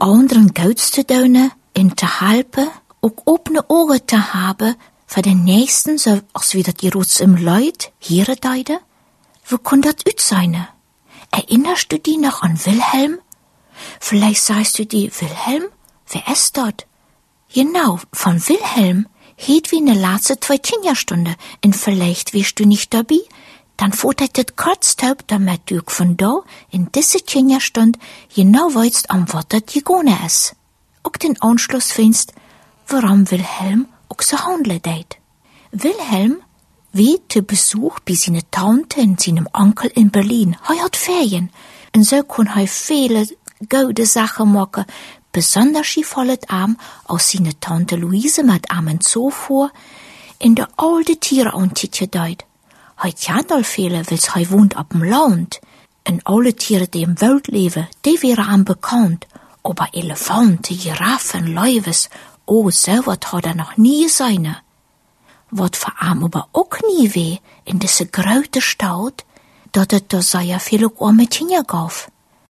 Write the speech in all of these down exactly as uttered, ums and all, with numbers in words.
anderen goeds te doen en te helpen, ook opene ogen te hebben voor de nächsten, zoals wie dat die rots im Leid hier deiden? Wo kon dat uit zijn? Erinnerst du dich noch an Wilhelm? Vielleicht sagst du dir, Wilhelm? Wer ist dort? Genau, von Wilhelm heet wie ne laatste zwei Kinderstunde, en vielleicht wirst du nicht dabei, dann futtert het Kurztaub, damit du von da in diese Kinderstund genau weißt, am wat dat gegangen ist. Auch den Anschluss findest, warum Wilhelm auch so handeln deed. Wilhelm wie te Besuch bei seiner Tante und seinem Onkel in Berlin. Er hat Ferien, und so kon er viele gute Sachen machen, besonders die vollet arm aus seiner Tante Luise mit armen Zofuhr in der alte Tiere antitje deid. Heut ja noch viele, wils hei wohnt ab dem Land. En alle Tiere, die im Welt leben, die wäre am bekannt. Aber Elefanten, Giraffen, Läuves, oh, so wat hat er noch nie seine. Wat für arm aber auch nie weh, in diese grote Stadt, dat het da sehr viele arme Kinder gab.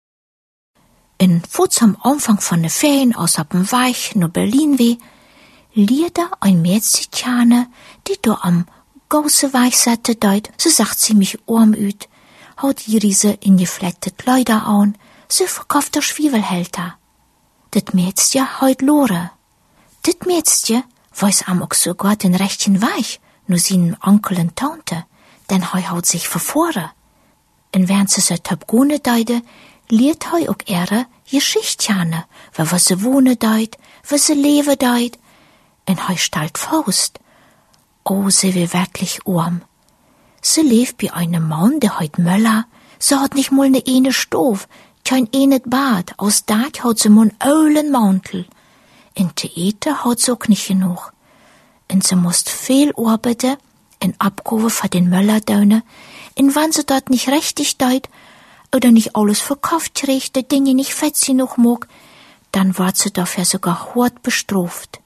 In kurz am Anfang von der Ferien aus ab dem Weich nach Berlin weh, lierde ein Mädchen, die da am große Weich satte deut, so sagt sie mich arm üt, haut die Riese in die flette Kleider an, so verkauft der Schwievelhälter. Dat Mädchen heut Lore. Dat Mädchen weiß am auch sogar den rechten Weich, nur seinen Onkel und Tante, denn hei haut sich verfore. Und während sie so töpgune deide, liert hei auch ihre Geschichtjane, wo sie wohne deid, wo sie lebe deid, und hei stellt Faust. Oh, sie will wirklich arm. Sie lebt bei einem Mann, der heut Möller, sie hat nicht mal ne eine Stof, kein enet Bad, aus dat hat sie mon ölen Mantel. In Theater hat sie auch nicht genug. Und sie musst viel arbeiten, in Abgabe für den Möller döne, und wenn sie dort nicht richtig deut, oder nicht alles verkauft kriegt, die Dinge nicht fett genug mag, dann wird sie dafür sogar hart bestraft.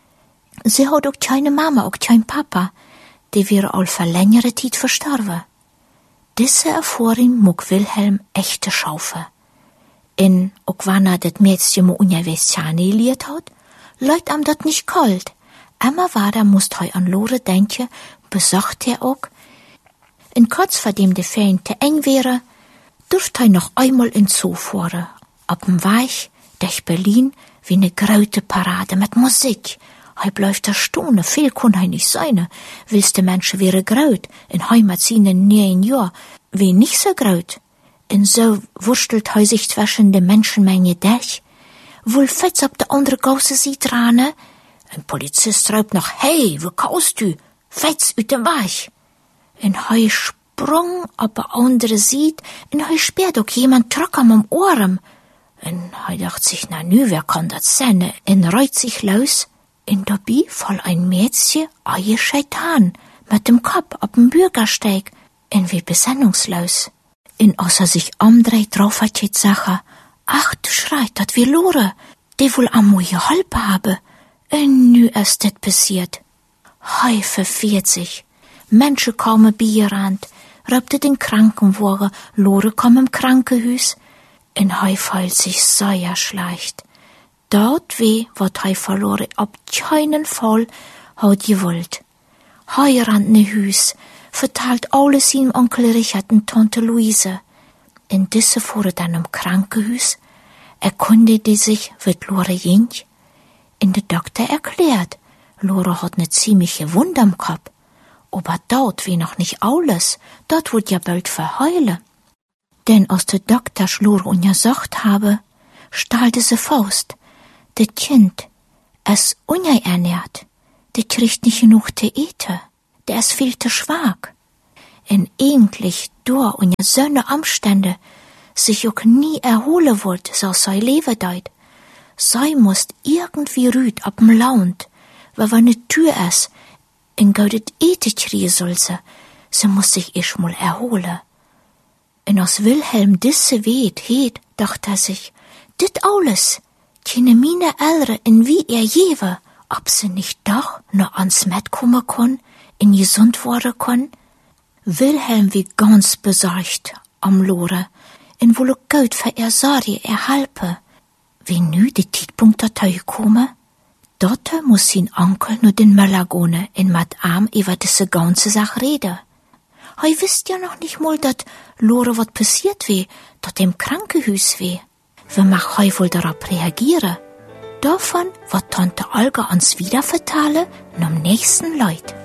Sie hat auch keine Mama, auch kein Papa, die wäre all für längere Zeit verstorben. Diese Erfahrung mag Wilhelm echte Schaufe. In, auch wenn er das Mädchen mo ungewiss liert hat, leut am dat nicht kalt. Immer weiter musst hei an Lore denken, besorgt er auch. In kurz vor dem die Ferien te eng wäre, dürft hei noch einmal in Zoo fahren. Ab dem Weich, durch Berlin, wie ne graute Parade mit Musik. Hei bleibt der Stunde, viel kann hei nicht sein. Willst de Menschen wäre graut, in Heimat ziehen nie ein Jahr, wie nicht so graut. Und so wurstelt hei sich zwischen de Menschenmenge durch. Wohl fetz ab der andere Gausse sieht rane. Ein Polizist schreibt noch, hey, wo kaust du? Fetz ut dem Weich. Und hei sprung, ab der andere sieht, und hei sperrt auch jemand trocken am Ohren. Und hei dacht sich, na nü, wer kann das sein? Und reut sich los. Und dabei fall ein Mädchen, eie Scheitan, mit dem Kopf ab dem Bürgersteig, und wie besinnungslos. Und als er sich umdreht, drauf hat die Sache, ach, du schreit, dat wie Lore, die wohl am geholfen habe. Und nu ist das passiert. Hei verfehlt sich. Menschen kommen beigerannt, röpte den Krankenwagen, Lore kommt im Krankenhaus, und hei fällt sich sehr schlecht. Dort weh, wat hei verloren, ab keinen Fall hat gewollt. Hei rannt ne Hüs, verteilt alles ihm Onkel Richard und Tante Luise. In diese fuhren dann im Krankenhaus, erkundigte sich, wird Lore ging. In der Doktor erklärt, Lore hat ne ziemliche Wunde am Kopf. Aber dort wie noch nicht alles, dort wird ja bald verheulen. Denn als der Doktor Lore untersucht habe, stahlte sie Faust. Das Kind, es ungeernährt, der kriegt nicht genug zu eten, der ist viel zu schwach. Und eigentlich durch unter so ne Umstände sich auch nie erholen wird, so sei Leben deut. Sei musst irgendwie rüd ab dem Land, weil wenn ne Tür ist, in gaudet Ete kriegen soll sie, sie muss sich erst mal erholen. Und als Wilhelm disse weht, heet, dachte er sich, dit alles, keine meine Eltern in wie er jewe, ob sie nicht doch noch ans Met kommen kann, in gesund worden kann. Wilhelm wie ganz besorgt am Lore, in wolle Gott für er Sorge erhalpe. wenn nu de Tidpunkt dat komme, dort muss sin Onkel nu den Möller gone en mat Arm über diese ganze Sach rede. Hei wisst ja noch nicht mal, dat Lore wat passiert weh, dat im Krankenhus weh. Wie mach hei wohl darauf reagieren? Davon wird Tante Olga uns wieder vertellen, nom nächsten Leut.